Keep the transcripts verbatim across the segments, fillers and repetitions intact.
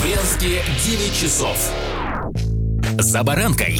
Брянске девять часов. За баранкой.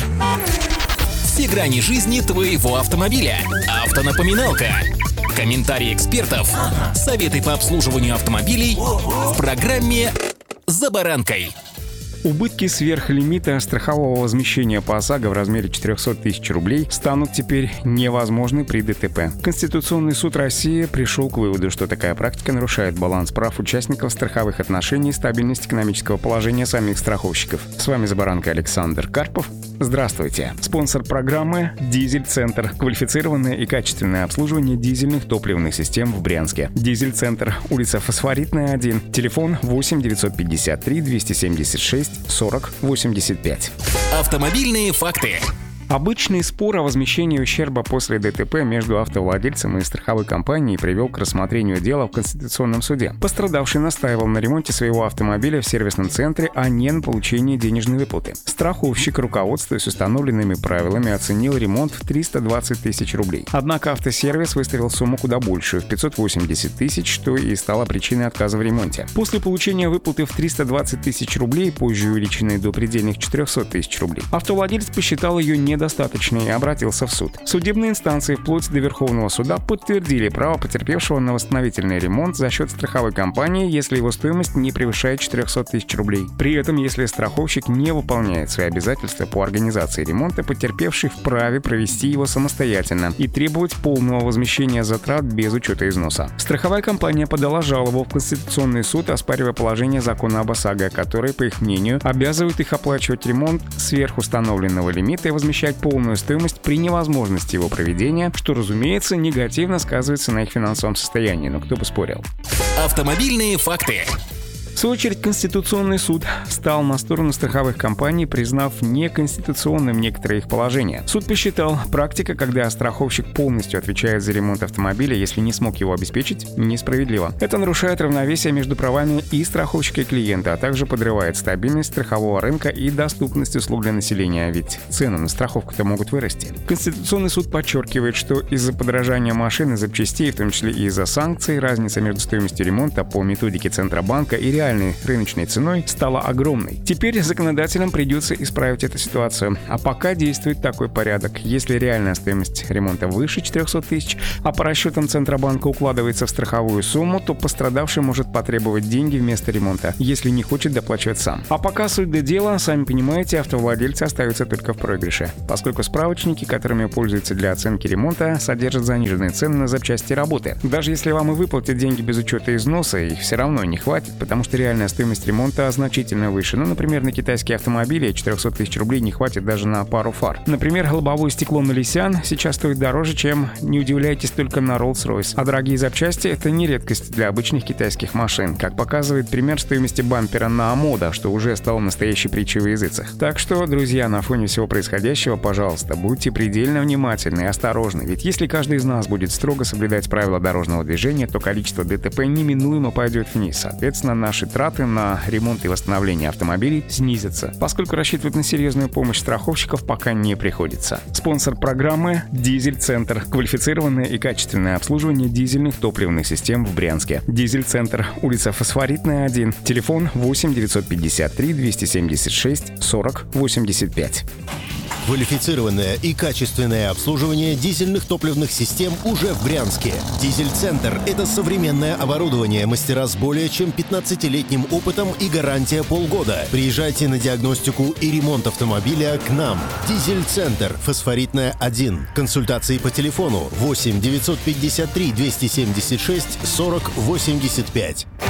Все грани жизни твоего автомобиля. Автонапоминалка. Комментарии экспертов. Советы по обслуживанию автомобилей в программе «За баранкой». Убытки сверхлимита страхового возмещения по ОСАГО в размере четыреста тысяч рублей станут теперь невозможны при ДТП. Конституционный суд России пришел к выводу, что такая практика нарушает баланс прав участников страховых отношений и стабильность экономического положения самих страховщиков. С вами «За баранкой» Александр Карпов. Здравствуйте. Спонсор программы «Дизель-центр». Квалифицированное и качественное обслуживание дизельных топливных систем в Брянске. «Дизель-центр», улица Фосфоритная, один. Телефон восемь девятьсот пятьдесят три двести семьдесят шесть сорок восемьдесят пять. Автомобильные факты. Обычный спор о возмещении ущерба после ДТП между автовладельцем и страховой компанией привел к рассмотрению дела в Конституционном суде. Пострадавший настаивал на ремонте своего автомобиля в сервисном центре, а не на получении денежной выплаты. Страховщик, руководствуясь установленными правилами, оценил ремонт в триста двадцать тысяч рублей. Однако автосервис выставил сумму куда большую, в пятьсот восемьдесят тысяч, что и стало причиной отказа в ремонте. После получения выплаты в триста двадцать тысяч рублей, позже увеличенной до предельных четыреста тысяч рублей, автовладелец посчитал ее не достаточно и обратился в суд. Судебные инстанции вплоть до Верховного суда подтвердили право потерпевшего на восстановительный ремонт за счет страховой компании, если его стоимость не превышает четыреста тысяч рублей. При этом, если страховщик не выполняет свои обязательства по организации ремонта, потерпевший вправе провести его самостоятельно и требовать полного возмещения затрат без учета износа. Страховая компания подала жалобу в Конституционный суд, оспаривая положение закона об ОСАГО, которые, по их мнению, обязывают их оплачивать ремонт сверх установленного лимита и возмещать полную стоимость при невозможности его проведения, что, разумеется, негативно сказывается на их финансовом состоянии, но кто бы спорил. Автомобильные факты. В свою очередь, Конституционный суд встал на сторону страховых компаний, признав неконституционным некоторые их положения. Суд посчитал, практика, когда страховщик полностью отвечает за ремонт автомобиля, если не смог его обеспечить, несправедлива. Это нарушает равновесие между правами и страховщика, и клиента, а также подрывает стабильность страхового рынка и доступность услуг для населения, ведь цены на страховку-то могут вырасти. Конституционный суд подчеркивает, что из-за подорожания машин и запчастей, в том числе и из-за санкций, разница между стоимостью ремонта по методике Центробанка и реальной рыночной ценой стала огромной. Теперь законодателям придется исправить эту ситуацию. А пока действует такой порядок. Если реальная стоимость ремонта выше четыреста тысяч, а по расчетам Центробанка укладывается в страховую сумму, то пострадавший может потребовать деньги вместо ремонта, если не хочет доплачивать сам. А пока суть до дела, сами понимаете, автовладельцы остаются только в проигрыше, поскольку справочники, которыми пользуются для оценки ремонта, содержат заниженные цены на запчасти работы. Даже если вам и выплатят деньги без учета износа, их все равно не хватит, потому что реальная стоимость ремонта значительно выше. Ну, например, на китайские автомобили четыреста тысяч рублей не хватит даже на пару фар. Например, лобовое стекло на Nissan сейчас стоит дороже, чем, не удивляйтесь, только на Rolls-Royce. А дорогие запчасти — это не редкость для обычных китайских машин, как показывает пример стоимости бампера на Амода, что уже стало настоящей притчей во языцах. Так что, друзья, на фоне всего происходящего, пожалуйста, будьте предельно внимательны и осторожны, ведь если каждый из нас будет строго соблюдать правила дорожного движения, то количество ДТП неминуемо пойдет вниз. Соответственно, наши траты на ремонт и восстановление автомобилей снизятся, поскольку рассчитывать на серьезную помощь страховщиков пока не приходится. Спонсор программы «Дизель-центр». Квалифицированное и качественное обслуживание дизельных топливных систем в Брянске. «Дизель-центр», улица Фосфоритная, один. Телефон восемь девятьсот пятьдесят три двести семьдесят шесть сорок восемьдесят пять. Квалифицированное и качественное обслуживание дизельных топливных систем уже в Брянске. «Дизель-центр» — это современное оборудование, мастера с более чем пятнадцатилетним опытом и гарантия полгода. Приезжайте на диагностику и ремонт автомобиля к нам. «Дизель-центр», Фосфоритная, один. Консультации по телефону восемь девятьсот пятьдесят три двести семьдесят шесть сорок восемьдесят пять.